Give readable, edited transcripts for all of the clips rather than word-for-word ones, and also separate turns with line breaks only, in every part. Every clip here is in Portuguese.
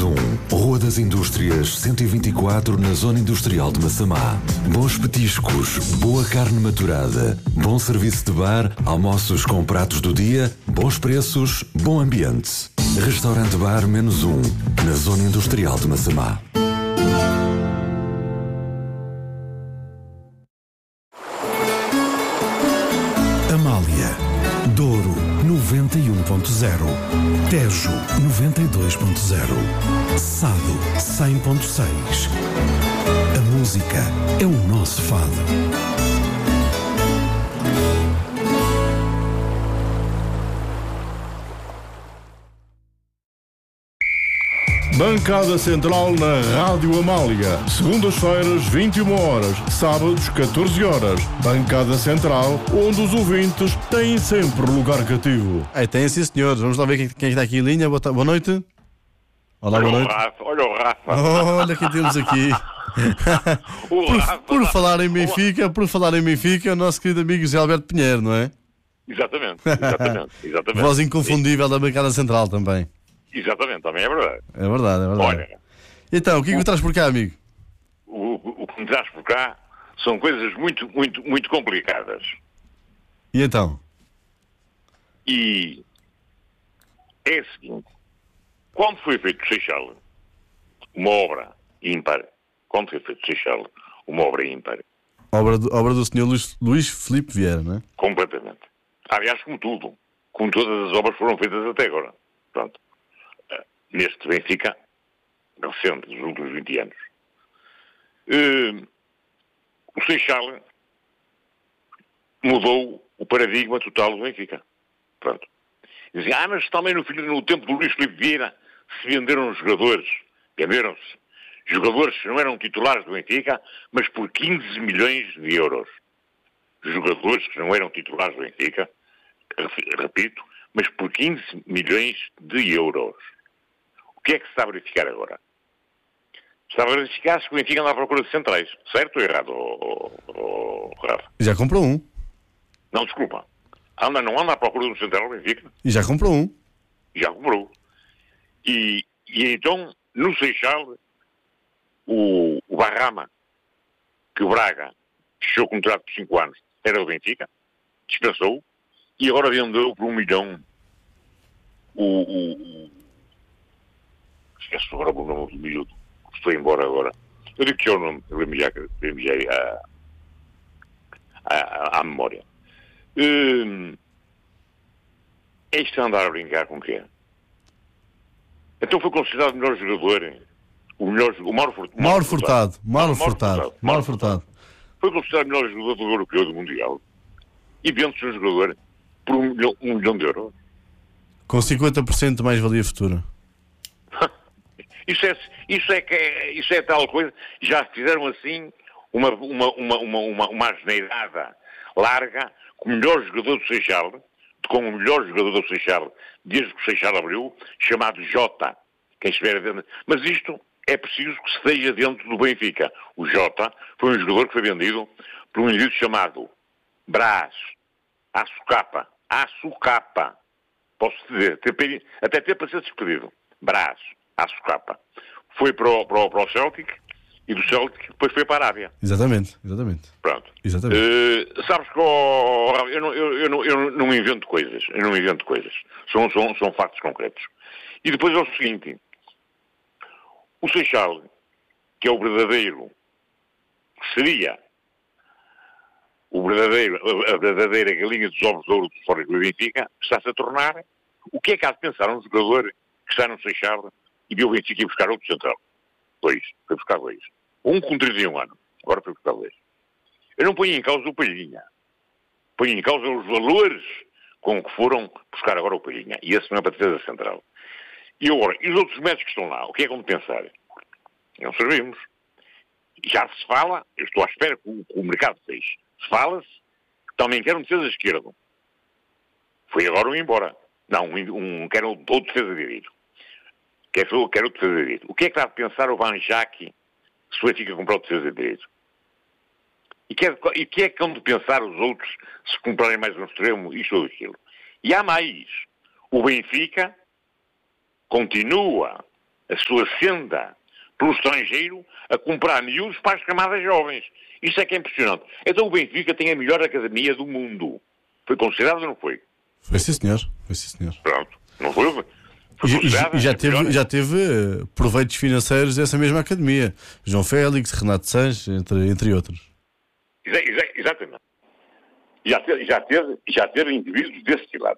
1, Rua das Indústrias, 124, na Zona Industrial de Massamá. Bons petiscos, boa carne maturada, bom serviço de bar, almoços com pratos do dia, bons preços, bom ambiente. Restaurante Bar -1, na Zona Industrial de Massamá.
Amália, Douro 91.0, Tejo 92.0, Sado 100.6. A música é o nosso fado.
Bancada Central na Rádio Amália. Segundas-feiras, 21 horas. Sábados, 14 horas. Bancada Central, onde os ouvintes têm sempre lugar cativo.
Tem sim, senhores. Vamos lá ver quem está aqui em linha. Boa noite. Olá, boa noite.
Olha o Rafa.
Olha quem temos aqui. por falar em Benfica, o nosso querido amigo José Alberto Pinheiro, não é?
Exatamente.
Voz inconfundível da Bancada Central também.
Exatamente, também é verdade.
É verdade.
Olha,
então, o que é que me traz por cá, amigo?
O que me traz por cá são coisas muito, muito, muito complicadas.
E então?
E é o seguinte: quando foi feito o Seixal, uma obra ímpar,
Obra do senhor Luís Filipe Vieira, não é?
Completamente. Aliás, como todas as obras foram feitas até agora. Pronto. Neste Benfica, recente, dos últimos 20 anos. O Seixal mudou o paradigma total do Benfica. Pronto. Dizia, mas também no tempo do Luís Filipe Vieira se venderam-se jogadores que não eram titulares do Benfica, mas por 15 milhões de euros. Jogadores que não eram titulares do Benfica, repito, mas por 15 milhões de euros. O que é que se está a verificar agora? Está a verificar-se que o Benfica anda à procura de centrais. Certo ou errado, Rafa?
Já comprou um.
Não, desculpa. Não anda à procura de um central do Benfica?
E já comprou um.
Já comprou. E então, no Seixal, o Barrama, que o Braga fechou o contrato por 5 anos, era do Benfica, dispensou, e agora vendeu por 1 milhão esquece agora o nome do miúdo, que foi embora agora. Eu digo que é o nome, eu lembro já à memória. Este andar a brincar com quem? Então foi considerado o melhor jogador, o Mauro Furtado. Foi considerado o melhor jogador do europeu do Mundial. E vende-se um jogador por 1 milhão de euros.
Com 50% de mais-valia futura.
Isso é tal coisa. Já fizeram assim uma asneirada larga com o melhor jogador do Seixal, desde que o Seixal abriu, chamado Jota. Quem estiver dentro. Mas isto é preciso que esteja dentro do Benfica. O Jota foi um jogador que foi vendido por um indivíduo chamado Brás Açucapa. Posso dizer, até ter para ser despedido. Brás Açucapa. Foi para o Celtic e do Celtic depois foi para a Arábia.
Exatamente.
Pronto.
Exatamente.
Sabes que eu não invento coisas. São factos concretos. E depois é o seguinte: o Seixal, que é o verdadeiro, seria a verdadeira galinha dos ovos de ouro do histórico do Benfica, está-se a tornar. O que é que há de pensar um jogador que está no Seixal e viu o Benfica ir buscar outro central? Foi buscar dois. Um com 31 anos, agora foi buscar dois. Eu não ponho em causa o Palhinha. Ponho em causa os valores com que foram buscar agora o Palhinha. E esse não é para defesa central. E agora, e os outros médicos que estão lá, o que é que vão pensar? Não sabemos. Já se fala, eu estou à espera que o mercado fez. Fala-se que também quer um defesa esquerdo. Foi agora um embora. Não, quer outro defesa direito. Quer outro defesa direito. O que é que há de pensar o Van Jacque se o Benfica comprar o defesa direito? E o que é que hão de pensar os outros se comprarem mais um extremo, isto ou aquilo? E há mais. O Benfica continua a sua senda pelo estrangeiro a comprar miúdos para as camadas jovens. Isto é que é impressionante. Então o Benfica tem a melhor academia do mundo. Foi considerado ou não foi?
Foi sim, senhor. Foi sim, senhor.
Pronto. Não foi?
E já teve proveitos financeiros dessa mesma academia. João Félix, Renato Sanches, entre outros.
Exatamente. Já teve indivíduos desse lado.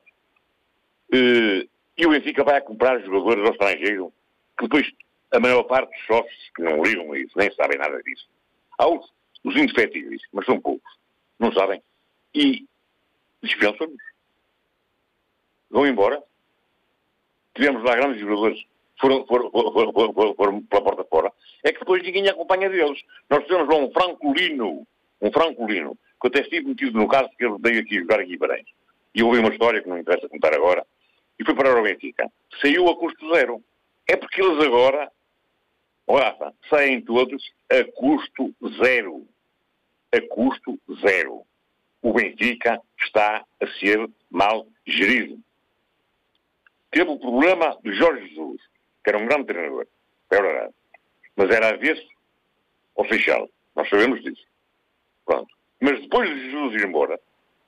E o Benfica vai a comprar jogadores ao estrangeiro que depois a maior parte dos sócios que não ligam a isso, nem sabem nada disso. Há os indefetíveis, mas são poucos. Não sabem. E dispensam-nos. Vão embora. Tivemos lá grandes jogadores foram pela porta fora. É que depois ninguém acompanha deles. Nós tivemos lá um francolino, que eu até estive metido no caso que ele veio aqui jogar aqui em Paranhos. E eu ouvi uma história que não interessa contar agora. E foi para o Benfica. Saiu a custo zero. É porque eles agora, Rafa, saem todos a custo zero. A custo zero. O Benfica está a ser mal gerido. Teve o problema de Jorge Jesus, que era um grande treinador. É verdade. Mas era avesso ao Seixal. Nós sabemos disso. Pronto. Mas depois de Jesus ir embora,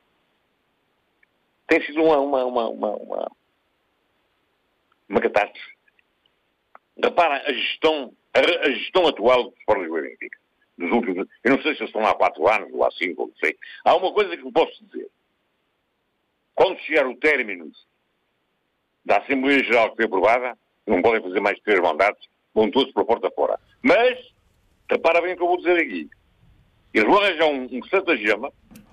tem sido uma catástrofe. Repara a gestão atual do Sport Lisboa e Benfica. Dos últimos, eu não sei se estão há 4 anos ou há 5, ou não sei. Há uma coisa que eu posso dizer. Quando chegar o término da Assembleia Geral que foi aprovada, não podem fazer mais 3 mandatos, vão todos para a porta fora. Mas, repara bem o que eu vou dizer aqui. Eles vão arranjar um Santa-Gema,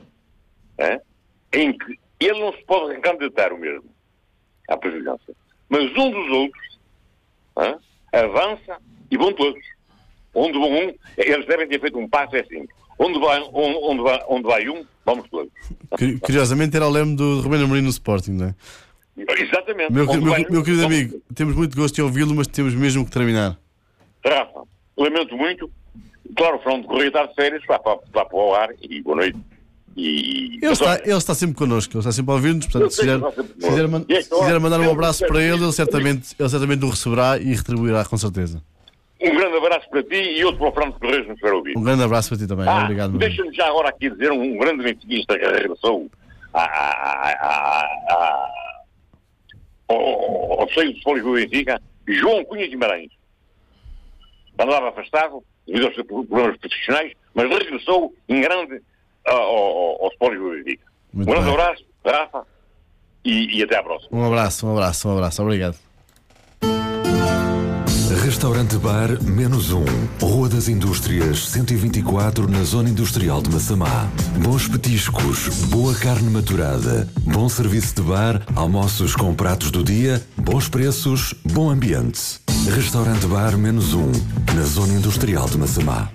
em que ele não se pode recandidatar o mesmo à presidência. Mas um dos outros avança e vão todos. Onde vão eles devem ter feito um passo assim. Onde vai um, vamos todos.
Curiosamente era o leme do Rubén Amorim no Sporting, não é?
Exatamente.
Meu querido amigo, temos muito gosto em ouvi-lo, mas temos mesmo que terminar.
Rafa, lamento muito. Claro, o Fernando Correia está de férias, vai para o ar e boa noite. Ele
está sempre connosco, ele está sempre a ouvir-nos. Portanto, se quiser mandar um abraço para ele certamente o receberá e retribuirá, com certeza.
Um grande abraço para ti e outro para o Fernando Correia, se nos estiver a ouvir.
Um grande abraço para ti também. Obrigado.
Deixa-me já agora aqui dizer um grande benfiquista que regressou ao seio do Sport Lisboa e Benfica, João Cunha Guimarães. Andava afastado devido aos seus problemas profissionais, mas regressou em grande ao Sport Lisboa e Benfica. Um grande abraço, Rafa, e até à próxima.
Um abraço. Obrigado.
Restaurante Bar -1, Rua das Indústrias, 124, na Zona Industrial de Massamá. Bons petiscos, boa carne maturada, bom serviço de bar, almoços com pratos do dia, bons preços, bom ambiente. Restaurante Bar -1, na Zona Industrial de Massamá.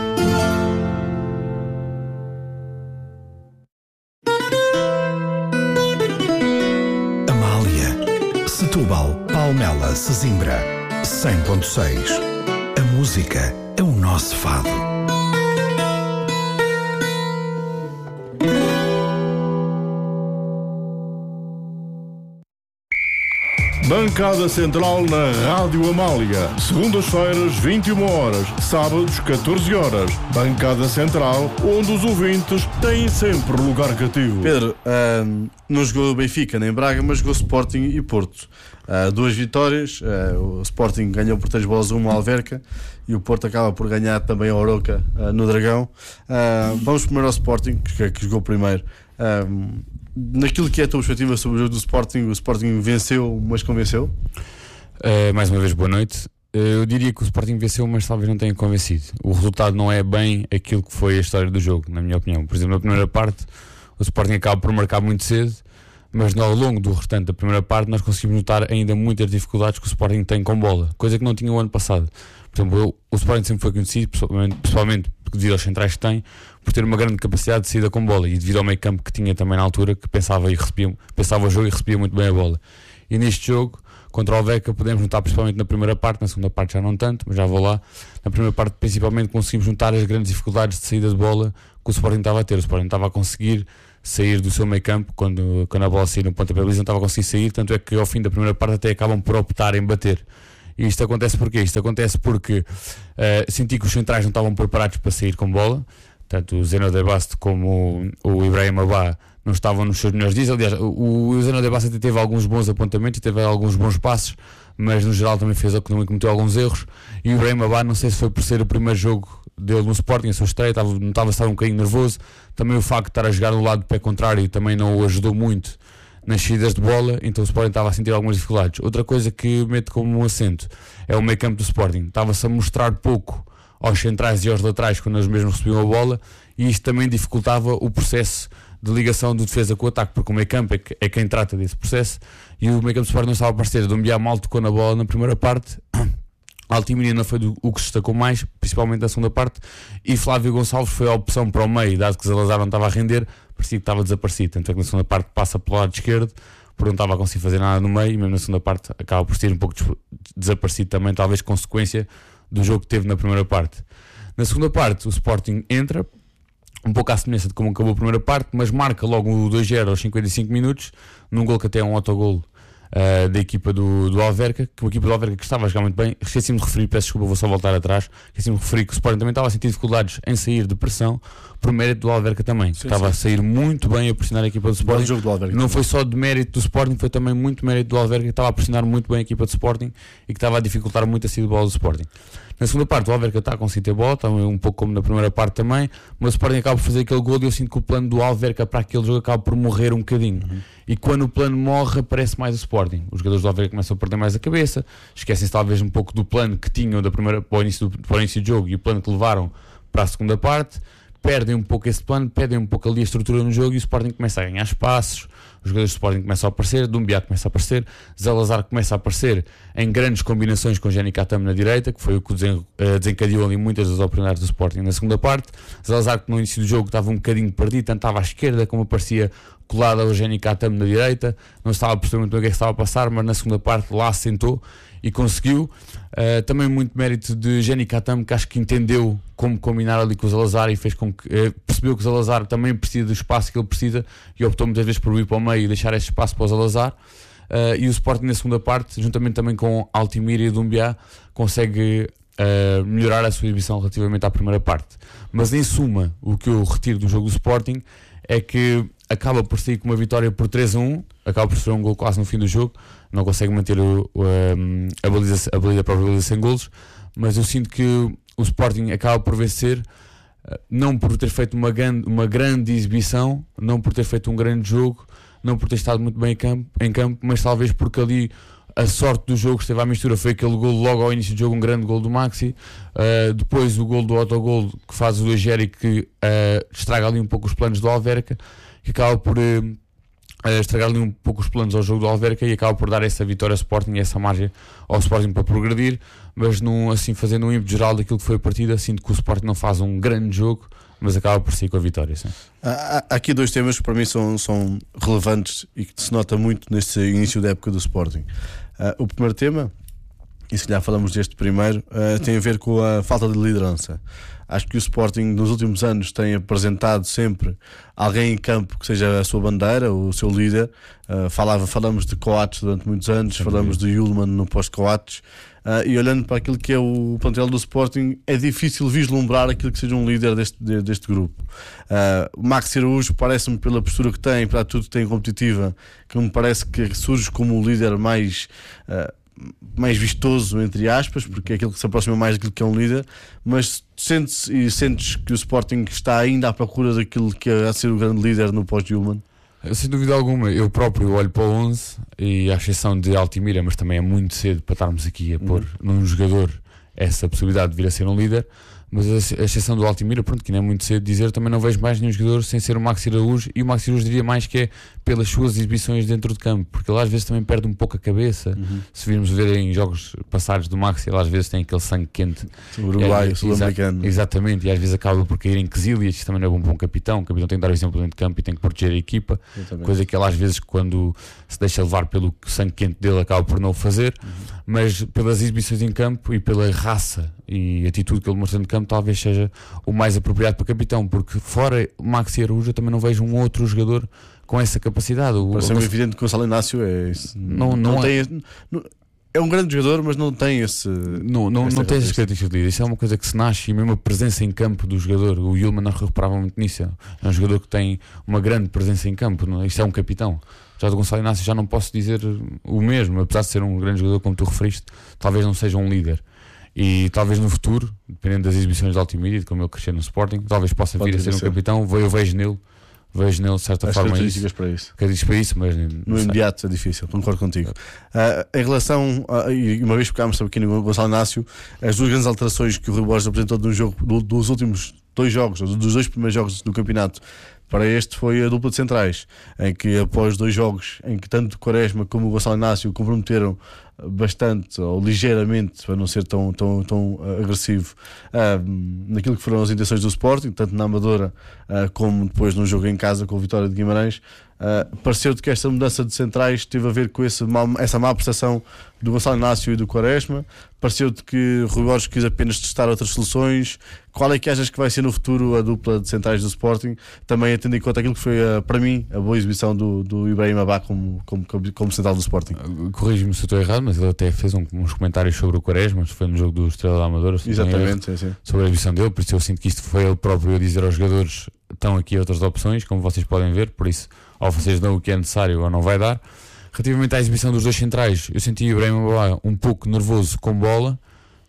Amália, Setúbal, Palmela, Sesimbra. 100.6. A música é o nosso fado.
Bancada Central na Rádio Amália. Segundas-feiras, 21 horas. Sábados, 14 horas. Bancada Central, onde os ouvintes têm sempre lugar cativo.
Pedro, não jogou Benfica nem Braga, mas jogou Sporting e Porto. 2 vitórias. O Sporting ganhou por 3-1 ao Alverca e o Porto acaba por ganhar também ao Arouca no Dragão. Vamos primeiro ao Sporting, que jogou primeiro. Naquilo que é a tua perspectiva sobre o jogo do Sporting, o Sporting venceu, mas convenceu?
Mais uma vez, boa noite. Eu diria que o Sporting venceu, mas talvez não tenha convencido. O resultado não é bem aquilo que foi a história do jogo, na minha opinião. Por exemplo, na primeira parte, o Sporting acaba por marcar muito cedo, mas ao longo do restante da primeira parte nós conseguimos notar ainda muitas dificuldades que o Sporting tem com bola, coisa que não tinha o ano passado. Por exemplo, o Sporting sempre foi conhecido, pessoalmente devido aos centrais que tem, por ter uma grande capacidade de saída com bola e devido ao meio campo que tinha também na altura, que pensava o jogo e recebia muito bem a bola. E neste jogo, contra o Alverca, podemos notar principalmente na primeira parte, na segunda parte já não tanto, mas já vou lá. Na primeira parte principalmente conseguimos notar as grandes dificuldades de saída de bola que o Sporting estava a ter. O Sporting estava a conseguir sair do seu meio campo, quando a bola saía no pontapé de baliza, não estava a conseguir sair, tanto é que ao fim da primeira parte até acabam por optar em bater. E isto acontece porquê? Isto acontece porque senti que os centrais não estavam preparados para sair com bola. Tanto o Zeno de Basto como o Ibrahim Abá não estavam nos seus melhores dias. Aliás, o Zeno de Basto teve alguns bons apontamentos e teve alguns bons passos, mas no geral também cometeu alguns erros. E o Ibrahim Abá, não sei se foi por ser o primeiro jogo dele no Sporting, a sua estreia, notava estar um bocadinho nervoso. Também o facto de estar a jogar do lado do pé contrário também não o ajudou muito nas saídas de bola, então o Sporting estava a sentir algumas dificuldades. Outra coisa que meto como um acento é o meio campo do Sporting. Estava-se a mostrar pouco aos centrais e aos laterais quando eles mesmos recebiam a bola, e isto também dificultava o processo de ligação do defesa com o ataque, porque o meio campo é quem trata desse processo, e o meio campo do Sporting não estava a aparecer. Doumbia mal tocou na bola na primeira parte, Altimira não foi o que se destacou mais, principalmente na segunda parte, e Flávio Gonçalves foi a opção para o meio, dado que Zalazar não estava a render, parecia que estava desaparecido. Tanto é que na segunda parte passa pelo lado esquerdo, porque não estava a conseguir fazer nada no meio, e mesmo na segunda parte acaba por ser um pouco desaparecido também, talvez consequência do jogo que teve na primeira parte. Na segunda parte o Sporting entra um pouco à semelhança de como acabou a primeira parte, mas marca logo o 2-0 aos 55 minutos, num gol que até é um autogolo da equipa do Alverca, que a equipa do Alverca que estava a jogar muito bem. Esqueci-me de referir, peço desculpa, vou só voltar atrás, esqueci-me de referir que o Sporting também estava a sentir dificuldades em sair de pressão, por mérito do Alverca também, que estava a sair muito bem a pressionar a equipa do Sporting.
Jogo do Alverca,
não foi só de mérito do Sporting, foi também muito mérito do Alverca, que estava a pressionar muito bem a equipa do Sporting e que estava a dificultar muito a saída de bola do Sporting. Na segunda parte o Alverca está a conseguir ter bola, também um pouco como na primeira parte também, mas o Sporting acaba por fazer aquele gol e eu sinto que o plano do Alverca para aquele jogo acaba por morrer um bocadinho. E quando o plano morre aparece mais o Sporting. Os jogadores do Alverca começam a perder mais a cabeça, esquecem-se talvez um pouco do plano que tinham para o início do jogo e o plano que levaram para a segunda parte, perdem um pouco esse plano, perdem um pouco ali a estrutura no jogo e o Sporting começa a ganhar espaços. Os jogadores do Sporting começam a aparecer, Doumbia começa a aparecer, Zalazar começa a aparecer em grandes combinações com Jenny Katam na direita, que foi o que desencadeou ali muitas das oportunidades do Sporting na segunda parte. Zalazar, que no início do jogo estava um bocadinho perdido, tanto estava à esquerda como aparecia colado ao Jenny Katam na direita, não estava a perceber muito bem o que é que estava a passar, mas na segunda parte lá sentou e conseguiu. Também muito mérito de Jenny Katam, que acho que entendeu como combinar ali com o Zalazar e fez com que percebeu que o Zalazar também precisa do espaço que ele precisa e optou muitas vezes por ir para o meio e deixar esse espaço para o Zalazar. E o Sporting na segunda parte, juntamente também com Altimira e Doumbia, consegue melhorar a sua exibição relativamente à primeira parte. Mas em suma, o que eu retiro do jogo do Sporting é que acaba por sair com uma vitória por 3-1, acaba por ser um gol quase no fim do jogo, não consegue manter a própria baliza sem golos, mas eu sinto que o Sporting acaba por vencer, não por ter feito uma grande exibição, não por ter feito um grande jogo, não por ter estado muito bem em campo, mas talvez porque ali a sorte do jogo esteve à mistura. Foi aquele gol logo ao início do jogo, um grande gol do Maxi, depois o gol do autogol que faz o 2-0 e que estraga ali um pouco os planos do Alverca, que acaba por estragar ali um pouco os planos ao jogo do Alverca e acaba por dar essa vitória ao Sporting e essa margem ao Sporting para progredir, mas assim, fazendo um ímpeto geral daquilo que foi a partida, sinto que o Sporting não faz um grande jogo, mas acaba por sair com a vitória. Sim.
Há aqui dois temas que para mim são relevantes e que se nota muito neste início da época do Sporting. O primeiro tema, e se calhar falamos deste primeiro, tem a ver com a falta de liderança. Acho que o Sporting nos últimos anos tem apresentado sempre alguém em campo que seja a sua bandeira, o seu líder. Falamos de Coates durante muitos anos, falamos de Yulman no pós-Coates, e olhando para aquilo que é o plantel do Sporting, é difícil vislumbrar aquilo que seja um líder deste grupo. O Maxi Araújo parece-me, pela postura que tem, para tudo que tem competitiva, que me parece que surge como o líder mais vistoso, entre aspas, porque é aquele que se aproxima mais daquilo que é um líder, mas sentes que o Sporting está ainda à procura daquilo que é a ser o grande líder no pós-Yulman?
Sem dúvida alguma, eu próprio olho para o 11 e à exceção de Altimira, mas também é muito cedo para estarmos aqui a pôr num jogador essa possibilidade de vir a ser um líder, mas a exceção do Altimira, pronto, que não é muito cedo dizer, também não vejo mais nenhum jogador sem ser o Maxi Araújo, e o Maxi Araújo diria mais que é pelas suas exibições dentro de campo, porque ele às vezes também perde um pouco a cabeça. Se virmos ver em jogos passados do Maxi, ele às vezes tem aquele sangue quente,
o uruguaio, sul-americano.
Exatamente, e às vezes acaba por cair em quesilhas. Isso também não é bom para um capitão. O capitão tem que dar o exemplo dentro de campo e tem que proteger a equipa, coisa que ele às vezes, quando se deixa levar pelo sangue quente dele, acaba por não o fazer. Mas pelas exibições em campo e pela raça e atitude que ele mostrou no campo, talvez seja o mais apropriado para capitão, porque fora Maxi Araújo eu também não vejo um outro jogador com essa capacidade.
Parece-me evidente que o Gonçalo Inácio é um grande jogador, mas não tem esse.
Não tem essas características. Isso é uma coisa que se nasce, e mesmo a presença em campo do jogador. O Yulman não reparava muito nisso. É um jogador que tem uma grande presença em campo. Isto é um capitão. Já do Gonçalo Inácio já não posso dizer o mesmo, apesar de ser um grande jogador, como tu referiste, talvez não seja um líder. E talvez no futuro, dependendo das exibições de Altimídia, de como ele crescer no Sporting, talvez possa vir a ser um capitão. Eu vejo nele de certa forma
características para isso.
Características para isso, mas
no imediato é difícil, concordo contigo. Em relação, e uma vez ficámos aqui no Gonçalo Inácio, as duas grandes alterações que o Rui Borges apresentou no jogo, dos últimos 2 jogos, dos 2 primeiros jogos do campeonato para este, foi a dupla de centrais, em que após 2 jogos em que tanto o Quaresma como o Gonçalo Inácio comprometeram bastante ou ligeiramente, para não ser tão agressivo, naquilo que foram as intenções do Sporting, tanto na Amadora como depois no jogo em casa com a vitória de Guimarães, pareceu-te que esta mudança de centrais teve a ver com essa má prestação do Gonçalo Inácio e do Quaresma? Pareceu-te que Rui Borges quis apenas testar outras soluções? Qual é que achas que vai ser no futuro a dupla de centrais do Sporting, também tendo em conta aquilo que foi para mim a boa exibição do Ibrahim Abá como central do Sporting?
Corrige-me se eu estou errado, mas ele até fez uns comentários sobre o Quaresma, foi no jogo do Estrela da Amadora,
exatamente, sim.
Sobre a exibição dele, por isso eu sinto que isto foi ele próprio a dizer aos jogadores: estão aqui outras opções, como vocês podem ver, por isso ou vocês dão o que é necessário ou não vai dar. Relativamente à exibição dos 2 centrais, eu senti o Ibrahim Abá um pouco nervoso com bola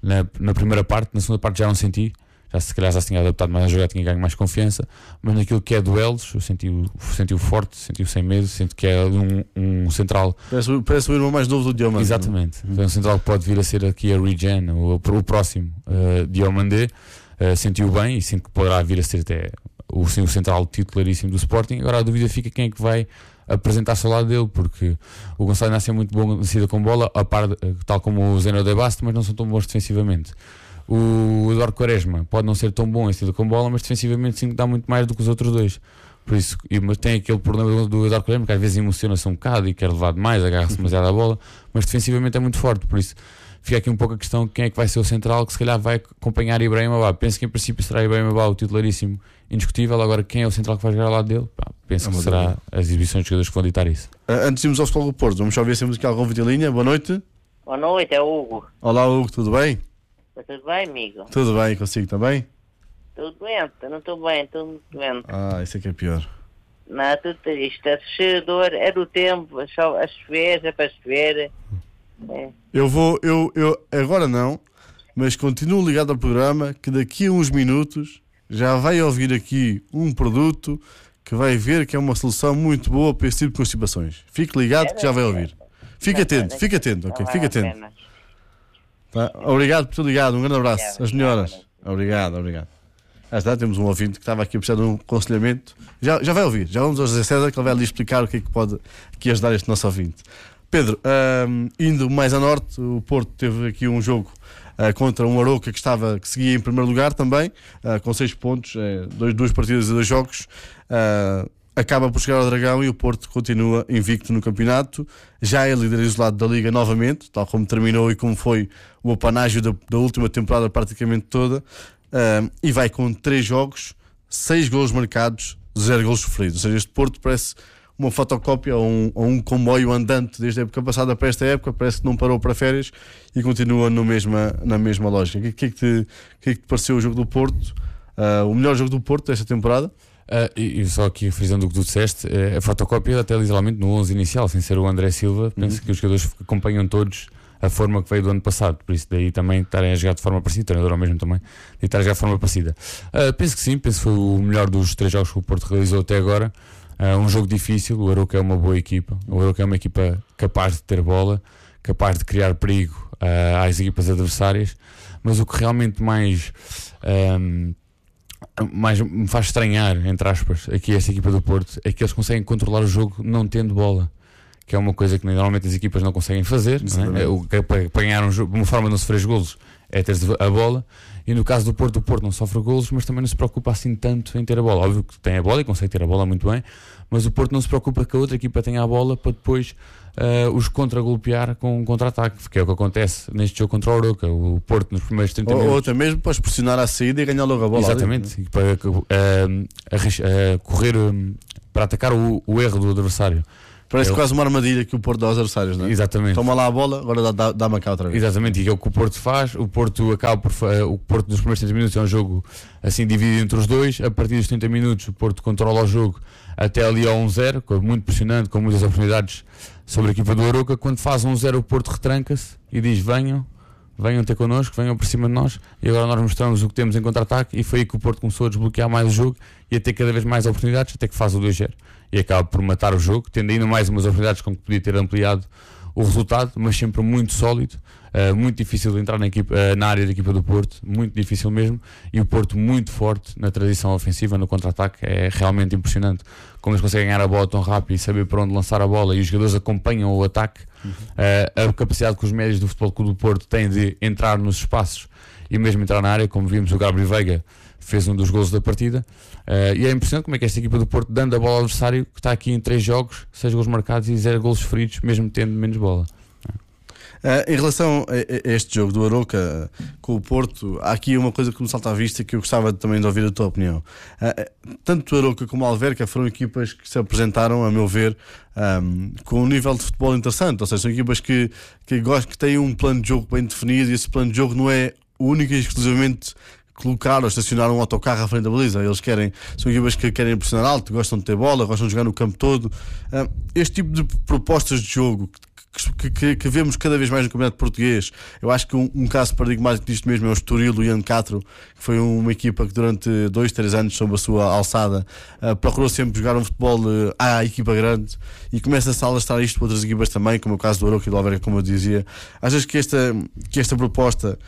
na primeira parte. Na segunda parte já não senti, se calhar já se tinha adaptado mais a jogar, tinha ganho mais confiança, mas naquilo que é duelos eu senti-o forte, senti-o sem medo, sinto que é um central.
Parece o irmão mais novo do Diomandé.
Exatamente, é um central que pode vir a ser aqui a Regen, o próximo Diomandé. Senti-o bem e sinto que poderá vir a ser até o central titularíssimo do Sporting. Agora a dúvida fica quem é que vai apresentar-se ao lado dele, porque o Gonçalo Inácio é muito bom na saída com bola, tal como o Zeno de Basto, mas não são tão bons defensivamente. O Eduardo Quaresma pode não ser tão bom em saída com bola, mas defensivamente sim que dá muito mais do que os outros dois. Por isso, mas tem aquele problema do Eduardo Quaresma que às vezes emociona-se um bocado e quer levar demais, agarra-se demasiado à bola, mas defensivamente é muito forte. Por isso fica aqui um pouco a questão de quem é que vai ser o central que se calhar vai acompanhar Ibrahim Abá. Penso que em princípio será Ibrahim Abá o titularíssimo indiscutível. Agora quem é o central que vai jogar ao lado dele? Penso que será as exibições de jogadores que vão ditar isso.
Antes de irmos ao Futebol do Porto, vamos só ver se temos aqui algum vídeo em linha. Boa noite.
Boa noite, é o Hugo.
Olá Hugo, tudo bem?
Tudo bem, amigo?
Tudo bem, consigo também?
Estou doente, não estou bem, estou muito doente.
Isso é que é pior.
Não, estou triste, é chegador, é do tempo, a chover, é para chover.
Eu agora não, mas continuo ligado ao programa, que daqui a uns minutos já vai ouvir aqui um produto que vai ver que é uma solução muito boa para esse tipo de constipações. Fique ligado que já vai ouvir. Fique atento, ok? Fique atento. Tá? Obrigado por ter ligado, um grande abraço às senhoras. Obrigado. Temos um ouvinte que estava aqui a precisar de um aconselhamento. Já vai ouvir, já vamos ao José César, que ele vai ali explicar o que é que pode aqui ajudar este nosso ouvinte. Pedro, indo mais a norte, o Porto teve aqui um jogo contra um Arouca que seguia em primeiro lugar também, com 6 pontos, 2 partidas e 2 jogos. Acaba por chegar ao Dragão e o Porto continua invicto no campeonato. Já é líder isolado da Liga novamente, tal como terminou e como foi o apanágio da última temporada praticamente toda. E vai com 3 jogos, 6 golos marcados, 0 golos sofridos. Ou seja, este Porto parece uma fotocópia ou um comboio andante desde a época passada para esta época. Parece que não parou para férias e continua na mesma lógica. O que é que te pareceu o jogo do Porto? O melhor jogo do Porto desta temporada?
E só aqui frisando o que tu disseste, a fotocópia até literalmente no 11 inicial, sem ser o André Silva. Penso que os jogadores acompanham todos a forma que veio do ano passado, por isso daí também estarem a jogar de forma parecida, o treinador ao mesmo também de estar a jogar de forma parecida. Penso que sim, penso que foi o melhor dos 3 jogos que o Porto realizou até agora. Um jogo difícil, o Arouca é uma boa equipa, o Arouca é uma equipa capaz de ter bola, capaz de criar perigo às equipas adversárias, mas o que realmente mais me faz estranhar, entre aspas, aqui esta equipa do Porto, é que eles conseguem controlar o jogo não tendo bola, que é uma coisa que normalmente as equipas não conseguem fazer, não é? Para ganhar um jogo, uma forma de não sofrer golos é ter a bola, e no caso do Porto, o Porto não sofre golos, mas também não se preocupa assim tanto em ter a bola. Óbvio que tem a bola e consegue ter a bola muito bem, mas o Porto não se preocupa que a outra equipa tenha a bola para depois os contra-golpear com um contra-ataque, que é o que acontece neste jogo contra o Arouca. O Porto nos primeiros 30 minutos...
Ou até mesmo para pressionar à saída e ganhar logo a bola.
Exatamente, para correr, para atacar o erro do adversário.
Parece quase uma armadilha que o Porto dá aos adversários, não é?
Exatamente.
Toma lá a bola, agora dá-me cá outra vez.
Exatamente, e é o que o Porto faz. O Porto acaba por o Porto nos primeiros 30 minutos é um jogo assim dividido entre os dois. A partir dos 30 minutos o Porto controla o jogo até ali ao 1-0, muito pressionante, com muitas oportunidades sobre a equipa do Arouca. Quando faz 1-0 o Porto retranca-se e diz: venham ter connosco, venham por cima de nós, e agora nós mostramos o que temos em contra-ataque. E foi aí que o Porto começou a desbloquear mais o jogo e a ter cada vez mais oportunidades, até que faz o 2-0 e acaba por matar o jogo, tendo ainda mais umas oportunidades com que podia ter ampliado o resultado, mas sempre muito sólido, muito difícil de entrar na área da equipa do Porto, muito difícil mesmo, e o Porto muito forte na transição ofensiva, no contra-ataque. É realmente impressionante como eles conseguem ganhar a bola tão rápido e saber para onde lançar a bola, e os jogadores acompanham o ataque. A capacidade que os médios do Futebol Clube do Porto têm de entrar nos espaços e mesmo entrar na área, como vimos o Gabriel Veiga fez um dos golos da partida, e é impressionante como é que esta equipa do Porto, dando a bola ao adversário, que está aqui em 3 jogos, 6 golos marcados e 0 golos feridos, mesmo tendo menos bola.
Em relação a este jogo do Arouca com o Porto, há aqui uma coisa que me salta à vista, que eu gostava também de ouvir a tua opinião. Tanto o Arouca como o Alverca foram equipas que se apresentaram, a meu ver, com um nível de futebol interessante. Ou seja, são equipas que têm um plano de jogo bem definido, e esse plano de jogo não é único e exclusivamente colocar ou estacionar um autocarro à frente da baliza. São equipas que querem pressionar alto, gostam de ter bola, gostam de jogar no campo todo. Este tipo de propostas de jogo que vemos cada vez mais no Campeonato Português, eu acho que um caso paradigmático disto mesmo é o Estoril do Ian Castro, que foi uma equipa que durante 2-3 anos, sob a sua alçada, procurou sempre jogar um futebol à equipa grande, e começa-se a alastrar isto para outras equipas também, como é o caso do Arouca e do Alverca, como eu dizia. Achas que esta proposta,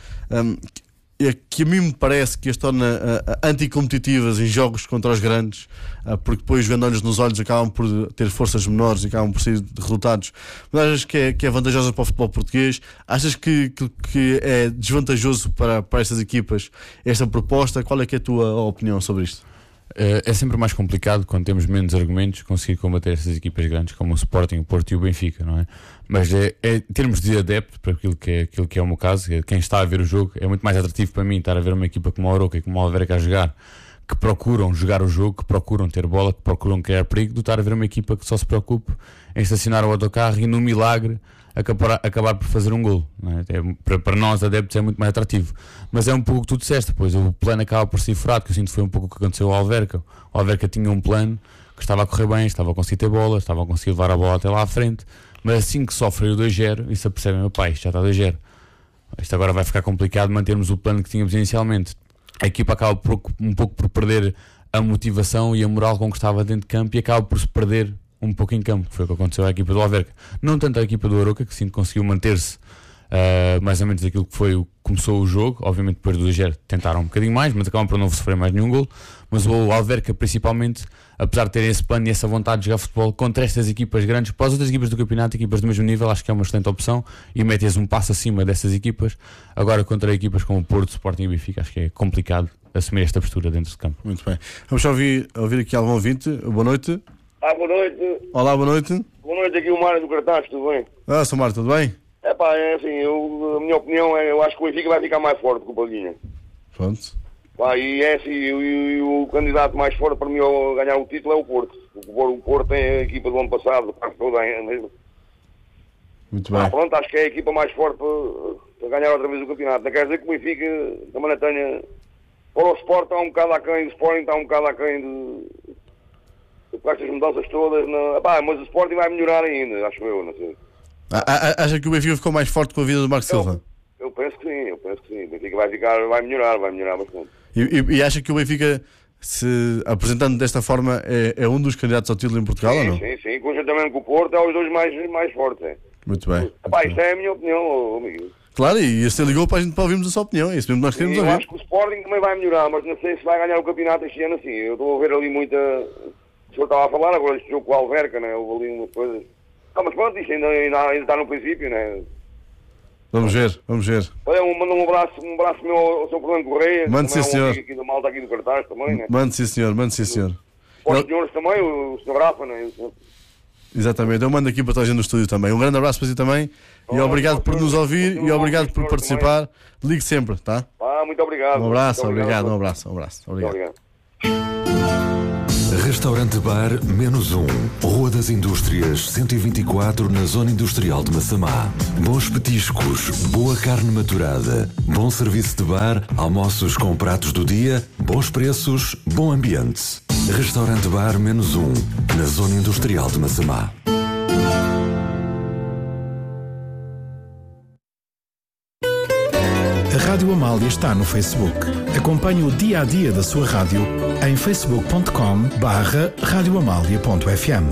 que a mim me parece que as torna anticompetitivas em jogos contra os grandes, porque depois, jogando-olhos nos olhos, acabam por ter forças menores e acabam por sair de resultados, mas achas que é vantajosa para o futebol português? Achas que é desvantajoso para estas equipas esta proposta? Qual é que é a tua opinião sobre isto?
É sempre mais complicado, quando temos menos argumentos, conseguir combater essas equipas grandes como o Sporting, o Porto e o Benfica, não é? Mas em termos de adepto, para aquilo que é o meu caso, quem está a ver o jogo, é muito mais atrativo para mim estar a ver uma equipa como a Arouca e como a Alverca a jogar, que procuram jogar o jogo, que procuram ter bola, que procuram criar perigo, do estar a ver uma equipa que só se preocupe em estacionar o autocarro e, no milagre, acabar por fazer um golo, não é? Para nós adeptos é muito mais atrativo, mas é um pouco o que tu disseste, pois o plano acaba por ser furado, que eu sinto que foi um pouco o que aconteceu ao Alverca. O Alverca tinha um plano que estava a correr bem, estava a conseguir ter bola, estava a conseguir levar a bola até lá à frente, mas assim que sofre o 2-0 e se apercebem: meu pai, isto já está 2-0, isto agora vai ficar complicado mantermos o plano que tínhamos inicialmente. A equipa acaba um pouco por perder a motivação e a moral com que estava dentro de campo, e acaba por se perder um pouco em campo, que foi o que aconteceu à equipa do Alverca. Não tanto à equipa do Arouca, que sim conseguiu manter-se mais ou menos aquilo que foi começou o jogo. Obviamente depois do 2-0 tentaram um bocadinho mais, mas acabam por não sofrer mais nenhum golo. Mas o Alverca, principalmente, apesar de ter esse plano e essa vontade de jogar futebol contra estas equipas grandes, para as outras equipas do campeonato, equipas do mesmo nível, acho que é uma excelente opção, e metes um passo acima dessas equipas. Agora, contra equipas como o Porto, Sporting e Benfica, acho que é complicado assumir esta postura dentro de campo.
Muito bem. Vamos ouvir aqui algum ouvinte. Boa noite.
Boa noite.
Olá, boa noite.
Boa noite, aqui o Mário do Cartaz, tudo bem?
Sou Mário, tudo bem?
É assim, a minha opinião é, eu acho que o Benfica vai ficar mais forte que o Palhinha.
Pronto.
E é assim, o candidato mais forte para mim a ganhar o título é o Porto. O Porto tem a equipa do ano passado, toda mesmo.
Muito bem.
Pronto, acho que é a equipa mais forte para ganhar outra vez o campeonato. Não quer dizer que o Benfica também não tenha... Para o Sport está um bocado aquém, o Sporting está um bocado aquém com estas mudanças todas. Mas o Sporting vai melhorar ainda, acho eu, não sei.
Acha que o Benfica ficou mais forte com a vida do Marco Silva?
Eu penso que sim, O Benfica vai melhorar bastante.
E acha que o Benfica, se apresentando desta forma, é um dos candidatos ao título em Portugal, ou não?
Sim, conjuntamente com o Porto, é os dois mais fortes. É.
Muito bem.
Isto é a minha opinião, amigo.
Claro, e você ligou para a gente para ouvirmos a sua opinião, é isso mesmo que nós queremos ouvir.
Eu acho que o Sporting também vai melhorar, mas não sei se vai ganhar o campeonato este ano assim. Eu estou a ver ali muita... O senhor estava a falar agora deste jogo com o Alverca, né? Houve ali umas coisas... mas pronto, isto ainda está no princípio, né?
Vamos ver.
Olha, manda um abraço meu ao Sr. Fernando Correia.
Mande sim, senhor.
Aqui da malta aqui do Cartaz também, né?
Mande sim, senhor.
Os senhores também, o Sr. Rafa, né?
Exatamente, eu mando aqui para toda a gente no estúdio também. Um grande abraço para si também, e obrigado por nos ouvir e obrigado por participar. Ligue sempre, tá?
Muito obrigado.
Um abraço, obrigado. Obrigado.
Restaurante Bar -1, Rua das Indústrias 124, na Zona Industrial de Massamá. Bons petiscos, boa carne maturada, bom serviço de bar, almoços com pratos do dia, bons preços, bom ambiente. Restaurante Bar -1, na Zona Industrial de Massamá.
A Rádio Amália está no Facebook. Acompanhe o dia-a-dia da sua rádio em facebook.com/radioamalia.fm.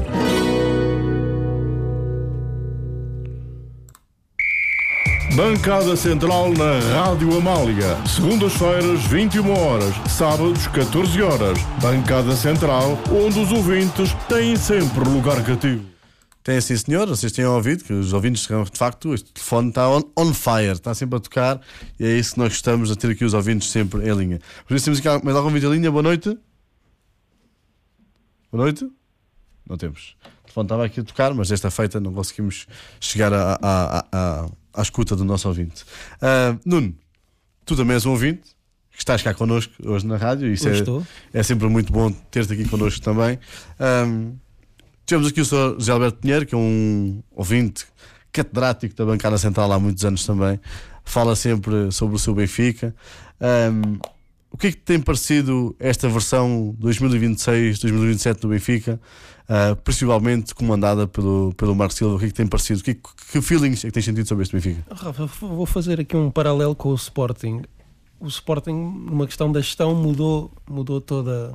Bancada Central na Rádio Amália. Segundas-feiras, 21 horas. Sábados, 14 horas. Bancada Central, onde os ouvintes têm sempre lugar cativo.
Tem sim, senhor. Vocês têm ouvido que os ouvintes, de facto, este telefone está on fire, está sempre a tocar, e é isso que nós gostamos de ter aqui os ouvintes sempre em linha. Por isso temos aqui mais algum vídeo em linha. Boa noite. Boa noite. Não temos. O telefone estava aqui a tocar, mas desta feita não conseguimos chegar à escuta do nosso ouvinte. Nuno, tu também és um ouvinte que estás cá connosco hoje na rádio, e isso é sempre muito bom ter-te aqui connosco também. Tivemos aqui o Sr. José Alberto Pinheiro, que é um ouvinte catedrático da Bancada Central há muitos anos também. Fala sempre sobre o seu Benfica. O que é que tem parecido esta versão 2026-2027 do Benfica, principalmente comandada pelo Marco Silva? O que é que tem parecido? Que feelings é que tens sentido sobre este Benfica?
Rafa, vou fazer aqui um paralelo com o Sporting. O Sporting, numa questão da gestão, mudou toda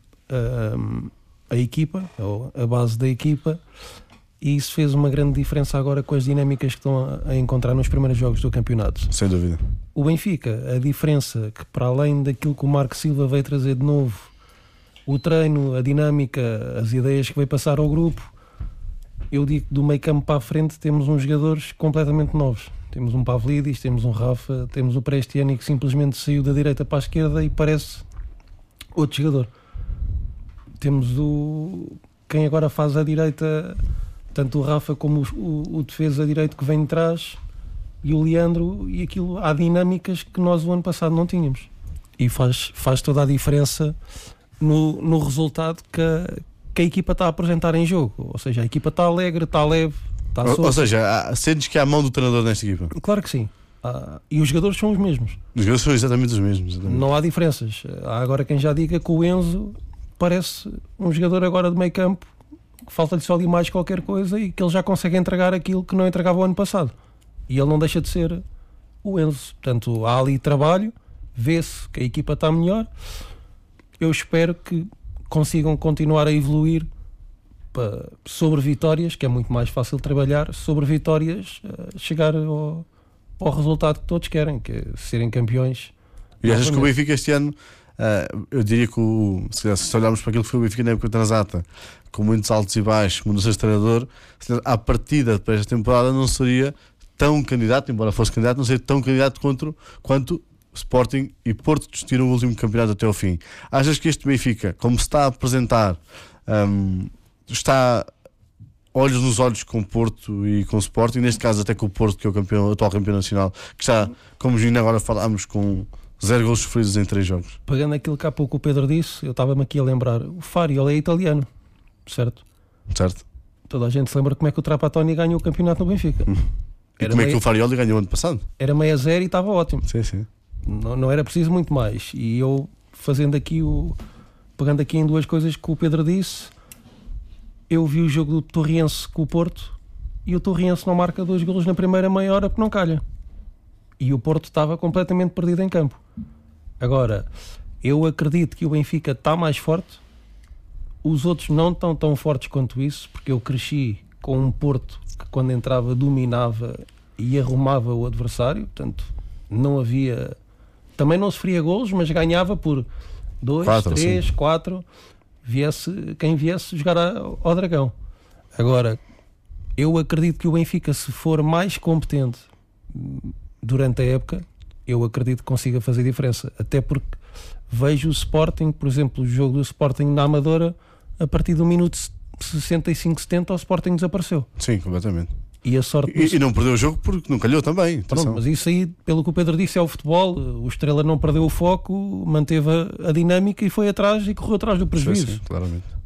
a equipa, ou a base da equipa, e isso fez uma grande diferença agora com as dinâmicas que estão a encontrar nos primeiros jogos do campeonato.
Sem dúvida.
O Benfica, a diferença que, para além daquilo que o Marco Silva veio trazer de novo, o treino, a dinâmica, as ideias que veio passar ao grupo, eu digo que do meio campo para a frente temos uns jogadores completamente novos. Temos um Pavlidis, temos um Rafa, temos o Prestiani, que simplesmente saiu da direita para a esquerda e parece outro jogador. Temos quem agora faz a direita, tanto o Rafa como o defesa direito que vem de trás, e o Leandro, e aquilo, há dinâmicas que nós o ano passado não tínhamos, e faz toda a diferença no resultado que a equipa está a apresentar em jogo. Ou seja, a equipa está alegre, está leve, está solta.
Ou seja, sentes que há a mão do treinador nesta equipa?
Claro que sim. E os jogadores são os mesmos.
Os jogadores são exatamente os mesmos. Exatamente.
Não há diferenças. Há agora quem já diga que o Enzo parece um jogador agora de meio campo, que falta-lhe só ali mais qualquer coisa, e que ele já consegue entregar aquilo que não entregava o ano passado, e ele não deixa de ser o Enzo. Portanto, há ali trabalho, vê-se que a equipa está melhor. Eu espero que consigam continuar a evoluir sobre vitórias, que é muito mais fácil trabalhar sobre vitórias, chegar ao resultado que todos querem, que é serem campeões.
E achas que o Benfica este ano, eu diria que se olharmos para aquilo que foi o Benfica na época transata, com muitos altos e baixos, mudanças de treinador, à partida para esta temporada não seria tão candidato, embora fosse candidato, não seria tão candidato quanto Sporting e Porto decidiram o último campeonato até ao fim. Achas que este Benfica, como se está a apresentar, está olhos nos olhos com o Porto e com o Sporting, neste caso até com o Porto, que é o atual campeão nacional, que está, como ainda agora falámos, com 0 golos sofridos em 3 jogos? Pegando
aquilo que há pouco o Pedro disse, eu estava-me aqui a lembrar, o Fariol é italiano, certo? Toda a gente se lembra como é que o Trapattoni ganhou o campeonato no Benfica.
E como é que o Farioli ganhou ano passado?
Era 6-0 e estava ótimo.
Sim.
Não era preciso muito mais. E eu, pegando aqui em duas coisas que o Pedro disse, eu vi o jogo do Torriense com o Porto, e o Torriense não marca 2 golos na primeira meia hora porque não calha. E o Porto estava completamente perdido em campo. Agora, eu acredito que o Benfica está mais forte. Os outros não estão tão fortes quanto isso, porque eu cresci com um Porto que, quando entrava, dominava e arrumava o adversário. Portanto, não havia... Também não sofria golos, mas ganhava por 2, 3, 4, quem viesse jogar ao Dragão. Agora, eu acredito que o Benfica, se for mais competente durante a época, eu acredito que consiga fazer diferença. Até porque vejo o Sporting, por exemplo, o jogo do Sporting na Amadora, a partir do minuto 65, 70, o Sporting desapareceu.
Sim, completamente.
E a sorte
e não perdeu o jogo porque não calhou também.
Pronto, mas isso aí, pelo que o Pedro disse, é o futebol. O Estrela não perdeu o foco, manteve a dinâmica e foi atrás e correu atrás do prejuízo.
Sim, claramente.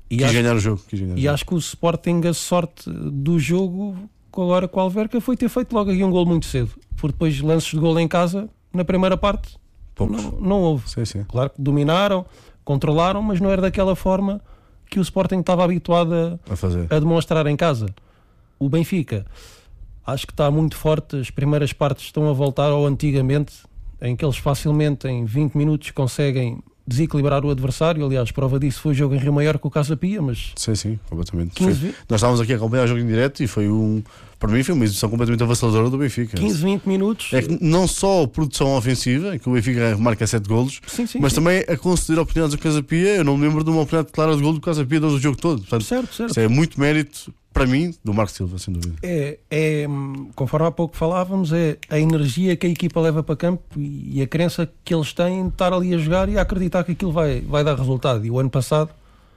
Quis ganhar o jogo.
Acho que o Sporting, a sorte do jogo agora com o Alverca foi ter feito logo aqui um gol muito cedo, porque depois lances de gol em casa na primeira parte não houve.
Sim.
Claro que dominaram, controlaram, mas não era daquela forma que o Sporting estava habituado a demonstrar em casa. O Benfica acho que está muito forte, as primeiras partes estão a voltar ao antigamente, em que eles facilmente em 20 minutos conseguem desequilibrar o adversário. Aliás, prova disso foi o jogo em Rio Maior com o Casa Pia, mas...
Sim, completamente. Nós estávamos aqui a acompanhar o jogo em direto e para mim foi uma exibição completamente avassaladora do Benfica.
15, 20 minutos.
É que não só a produção ofensiva, em que o Benfica marca 7 golos, mas também a conceder oportunidades do Casa Pia. Eu não me lembro de uma oportunidade clara de golo do Casa Pia do jogo todo. Portanto,
certo.
Isso é muito mérito, para mim, do Marco Silva, sem dúvida.
Conforme há pouco falávamos, é a energia que a equipa leva para campo e a crença que eles têm de estar ali a jogar e a acreditar que aquilo vai dar resultado. E o ano passado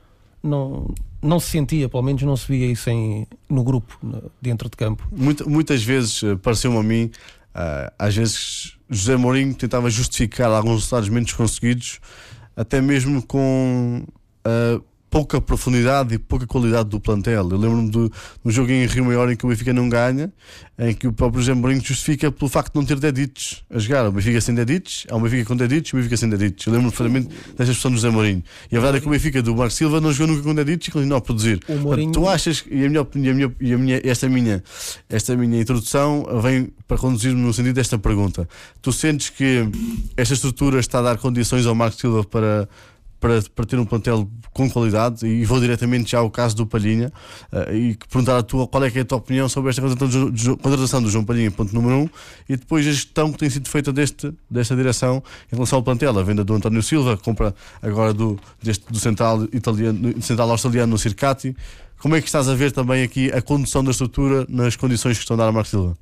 não se sentia, pelo menos não se via isso no grupo, dentro de campo.
Muitas vezes, pareceu-me a mim, às vezes José Mourinho tentava justificar alguns resultados menos conseguidos, até mesmo com pouca profundidade e pouca qualidade do plantel. Eu lembro-me do jogo em Rio Maior em que o Benfica não ganha, em que o próprio José Mourinho justifica pelo facto de não ter Deditos a jogar. O Benfica sem Deditos, há um Benfica com Deditos e o Benfica sem Deditos. Eu lembro-me perfeitamente desta expressão do José Mourinho. E a verdade é que o Benfica do Marco Silva não jogou nunca com Deditos e continua a produzir. Tu achas, e a minha opinião, esta minha introdução vem para conduzir-me no sentido desta pergunta: tu sentes que esta estrutura está a dar condições ao Marco Silva para ter um plantel com qualidade? E vou diretamente já ao caso do Palhinha e perguntar a tua, qual é que é a tua opinião sobre esta contratação do João Palhinha, ponto número 1, e depois a gestão que tem sido feita desta direção em relação ao plantel, a venda do António Silva, a compra agora do central australiano no Circati. Como é que estás a ver também aqui a condução da estrutura nas condições que estão a dar ao Marco Silva?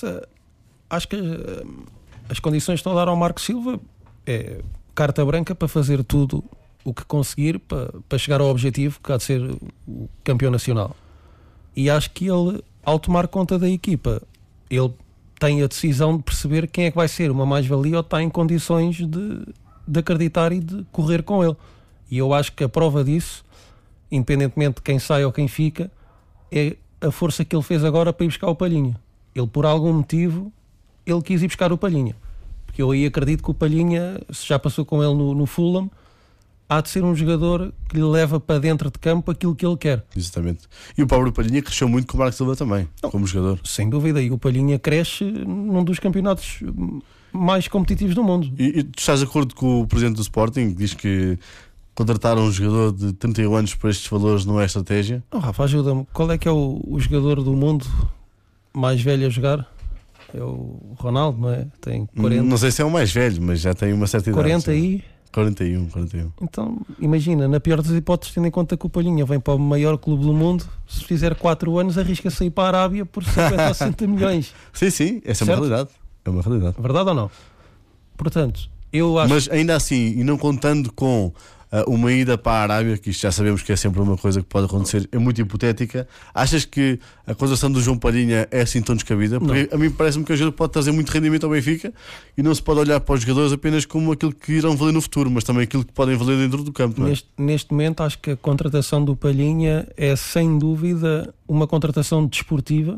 Acho que as condições que estão a dar ao Marco Silva é carta branca para fazer tudo o que conseguir para chegar ao objetivo que há de ser o campeão nacional. E acho que ele, ao tomar conta da equipa, ele tem a decisão de perceber quem é que vai ser uma mais-valia ou está em condições de acreditar e de correr com ele. E eu acho que a prova disso, independentemente de quem sai ou quem fica, é a força que ele fez agora para ir buscar o Palhinha. Ele, por algum motivo, ele quis ir buscar o Palhinha. Porque eu aí acredito que o Palhinha, se já passou com ele no Fulham, há de ser um jogador que lhe leva para dentro de campo aquilo que ele quer.
Exatamente. E o Paulo Palhinha cresceu muito com o Marco Silva também, como jogador.
Sem dúvida, e o Palhinha cresce num dos campeonatos mais competitivos do mundo.
E tu estás de acordo com o presidente do Sporting, que diz que contratar um jogador de 31 anos por estes valores não é estratégia?
Rafa, ajuda-me. Qual é que é o jogador do mundo mais velho a jogar? É o Ronaldo, não é? Tem 40.
Não sei se é o mais velho, mas já tem uma certa idade. 41.
Então, imagina, na pior das hipóteses, tendo em conta que o Palhinha vem para o maior clube do mundo, se fizer 4 anos, arrisca-se a ir para a Arábia por 50 ou 60 milhões.
Sim, essa é uma realidade. É uma realidade.
Verdade ou não? Portanto, eu acho...
Mas ainda assim, e não contando com uma ida para a Arábia, que isto já sabemos que é sempre uma coisa que pode acontecer, é muito hipotética, achas que a contratação do João Palhinha é assim tão descabida? Porque a mim parece-me que o jogador pode trazer muito rendimento ao Benfica e não se pode olhar para os jogadores apenas como aquilo que irão valer no futuro, mas também aquilo que podem valer dentro do campo. Não é?
Neste momento, acho que a contratação do Palhinha é sem dúvida uma contratação desportiva.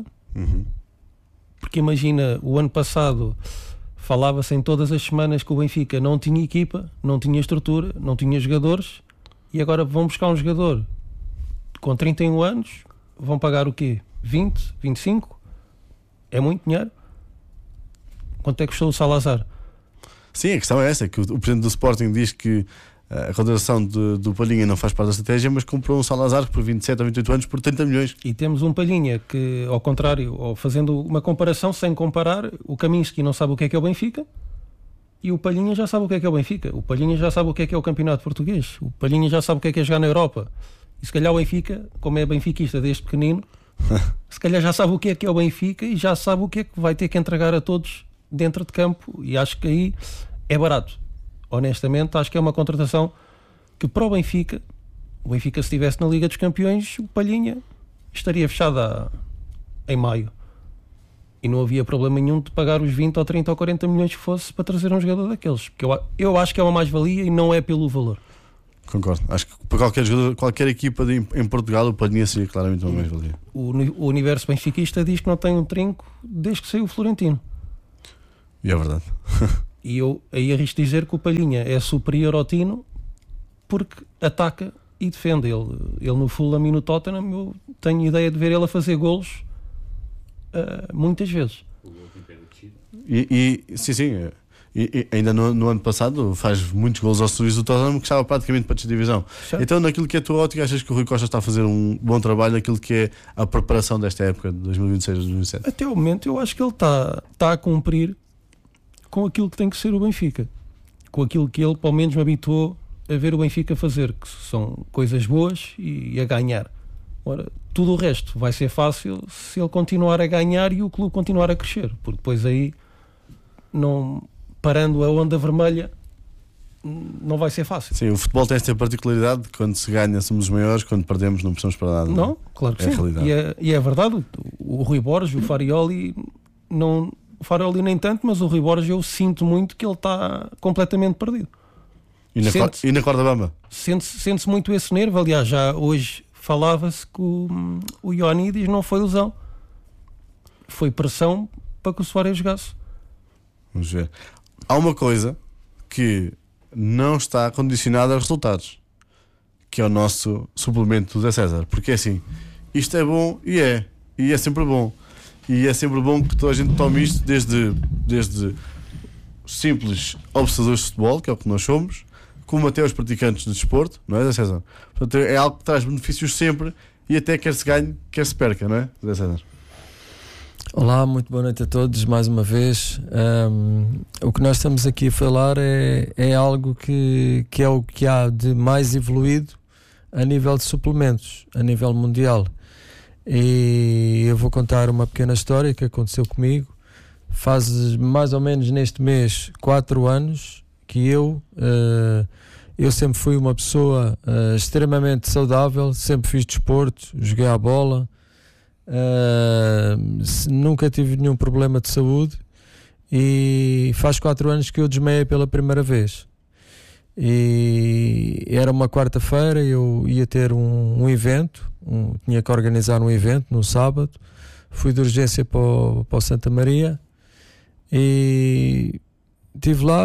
Porque imagina, o ano passado falava-se em todas as semanas que o Benfica não tinha equipa, não tinha estrutura, não tinha jogadores, e agora vão buscar um jogador com 31 anos, vão pagar o quê? 20, 25? É muito dinheiro. Quanto é que custou o Salazar?
Sim, a questão é essa, que o presidente do Sporting diz que a contratação do Palhinha não faz parte da estratégia, mas comprou um Salazar por 27 ou 28 anos por 30 milhões.
E temos um Palhinha que, ao contrário, ou fazendo uma comparação sem comparar, o Kaminski não sabe o que é o Benfica e o Palhinha já sabe o que é o Benfica. O Palhinha já sabe o que é o campeonato português. O Palhinha já sabe o que é jogar na Europa. E se calhar o Benfica, como é benfiquista desde pequenino, se calhar já sabe o que é o Benfica e já sabe o que é que vai ter que entregar a todos dentro de campo, e acho que aí é barato. Honestamente, acho que é uma contratação que para o Benfica, se estivesse na Liga dos Campeões, o Palhinha estaria fechado em maio. E não havia problema nenhum de pagar os 20 ou 30 ou 40 milhões que fosse para trazer um jogador daqueles. Porque eu acho que é uma mais-valia e não é pelo valor.
Concordo. Acho que para qualquer jogador, qualquer equipa em Portugal, o Palhinha seria claramente uma mais-valia.
O universo benfiquista diz que não tem um trinco desde que saiu o Florentino.
E é verdade.
E eu aí arrisco dizer que o Palhinha é superior ao Tino porque ataca e defende. Ele no Fulham e no Tottenham, eu tenho ideia de ver ele a fazer golos muitas vezes.
Sim. E ainda no ano passado faz muitos golos ao serviço do Tottenham, que estava praticamente para a divisão.
Certo.
Então, naquilo que é a tua ótica, achas que o Rui Costa está a fazer um bom trabalho naquilo que é a preparação desta época de 2026-2027?
Até o momento eu acho que ele está a cumprir com aquilo que tem que ser o Benfica, com aquilo que ele pelo menos me habituou a ver o Benfica fazer, que são coisas boas e a ganhar. Ora, tudo o resto vai ser fácil se ele continuar a ganhar e o clube continuar a crescer, porque depois aí não, parando a onda vermelha, não vai ser fácil.
Sim, o futebol tem esta particularidade de quando se ganha somos os maiores, quando perdemos não precisamos para nada.
Não, claro que sim. E é verdade, o Rui Borges, o Farioli, não, o Farioli nem tanto, mas o Rui Borges eu sinto muito que ele está completamente perdido.
E na corda bamba?
Sente-se muito esse nervo. Aliás, já hoje falava-se que o Ioannidis não foi lesão, foi pressão para que o Soares jogasse.
Vamos ver. Há uma coisa que não está condicionada a resultados, que é o nosso suplemento do Zé César, porque é assim, isto é bom e é sempre bom, e é sempre bom que toda a gente tome isto desde simples observadores de futebol, que é o que nós somos, como até os praticantes de desporto, não é, Zé César? Portanto, é algo que traz benefícios sempre e até quer se ganhe, quer se perca, não é, Zé César?
Olá, muito boa noite a todos mais uma vez. O que nós estamos aqui a falar é algo que é o que há de mais evoluído a nível de suplementos, a nível mundial. E eu vou contar uma pequena história que aconteceu comigo. Faz mais ou menos neste mês 4 anos que eu sempre fui uma pessoa extremamente saudável, sempre fiz desporto, joguei à bola. Nunca tive nenhum problema de saúde e faz 4 anos que eu desmaiei pela primeira vez e era uma quarta-feira, eu ia ter um evento, tinha que organizar um evento no sábado, fui de urgência para o Santa Maria e estive lá.